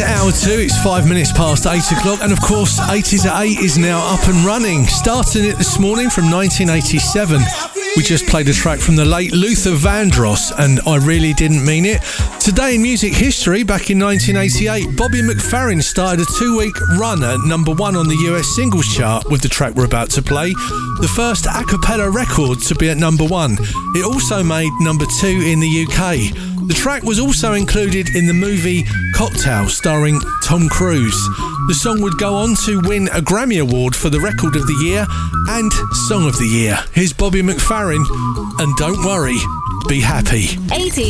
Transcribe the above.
to hour 2. It's 5 minutes past 8 o'clock, and of course 80s at 8 is now up and running. Starting it this morning from 1987. We just played a track from the late Luther Vandross, and I really didn't mean it. Today in music history, back in 1988, Bobby McFerrin started a 2-week run at number 1 on the US singles chart with the track we're about to play, the first a cappella record to be at number 1. It also made number 2 in the UK. The track was also included in the movie Cocktail, starring Tom Cruise. The song would go on to win a Grammy Award for the Record of the Year and Song of the Year. Here's Bobby McFerrin, and don't worry, be happy. 80